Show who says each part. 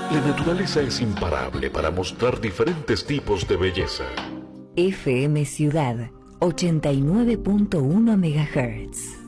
Speaker 1: La naturaleza es imparable para mostrar diferentes tipos de belleza.
Speaker 2: FM Ciudad 89.1 MHz.